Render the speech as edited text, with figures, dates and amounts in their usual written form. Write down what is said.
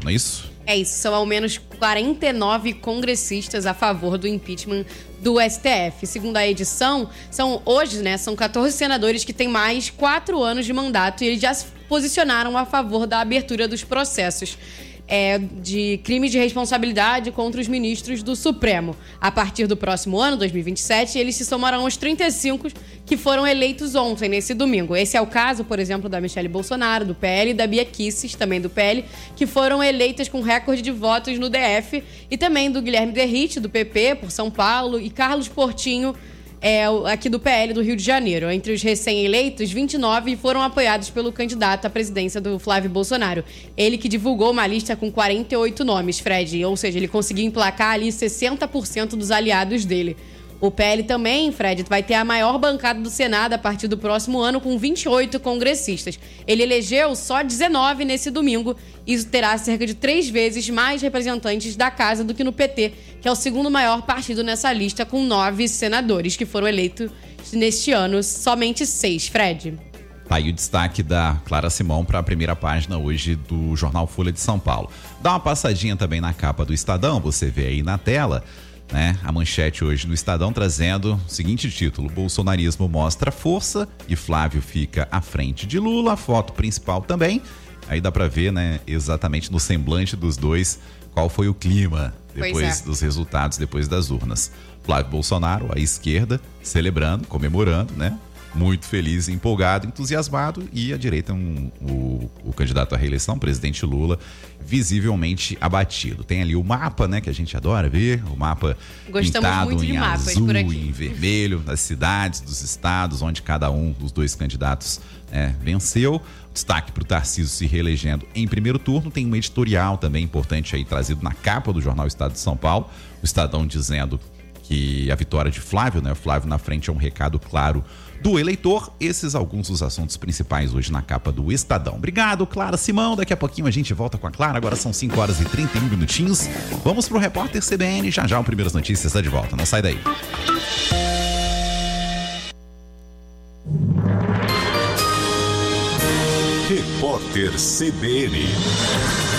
não é isso? É isso, são ao menos 49 congressistas a favor do impeachment do STF. Segundo a edição, são 14 senadores que têm mais 4 anos de mandato e eles já se posicionaram a favor da abertura dos processos de crime de responsabilidade contra os ministros do Supremo. A partir do próximo ano, 2027, eles se somarão aos 35 que foram eleitos ontem, nesse domingo. Esse é o caso, por exemplo, da Michelle Bolsonaro, do PL, e da Bia Kicis, também do PL, que foram eleitas com recorde de votos no DF, e também do Guilherme Derrite, do PP, por São Paulo, e Carlos Portinho, aqui do PL do Rio de Janeiro. Entre os recém-eleitos, 29 foram apoiados pelo candidato à presidência do Flávio Bolsonaro. Ele que divulgou uma lista com 48 nomes, Fred. Ou seja, ele conseguiu emplacar ali 60% dos aliados dele. O PL também, Fred, vai ter a maior bancada do Senado a partir do próximo ano, com 28 congressistas. Ele elegeu só 19 nesse domingo. Isso terá cerca de 3 vezes mais representantes da casa do que no PT, que é o segundo maior partido nessa lista, com 9 senadores que foram eleitos neste ano, somente 6, Fred. Tá aí o destaque da Clara Simão para a primeira página hoje do jornal Folha de São Paulo. Dá uma passadinha também na capa do Estadão, você vê aí na tela, né? A manchete hoje no Estadão trazendo o seguinte título: bolsonarismo mostra força e Flávio fica à frente de Lula. A foto principal também. Aí dá para ver, né, exatamente no semblante dos dois qual foi o clima depois dos resultados, depois das urnas. Flávio Bolsonaro, à esquerda, celebrando, comemorando, né? Muito feliz, empolgado, entusiasmado, e à direita o candidato à reeleição, presidente Lula, visivelmente abatido. Tem ali o mapa, né, que a gente adora ver, o mapa pintado em azul e em vermelho, das cidades, dos estados, onde cada um dos dois candidatos venceu. Destaque para o Tarcísio se reelegendo em primeiro turno. Tem um editorial também importante aí trazido na capa do jornal Estado de São Paulo, o Estadão dizendo que a vitória de Flávio, né, Flávio na frente, é um recado claro do eleitor. Esses alguns dos assuntos principais hoje na capa do Estadão. Obrigado, Clara Simão. Daqui a pouquinho a gente volta com a Clara. Agora são 5 horas e 31 minutinhos. Vamos pro Repórter CBN. Já o Primeiras Notícias está de volta. Não sai daí. Repórter CBN.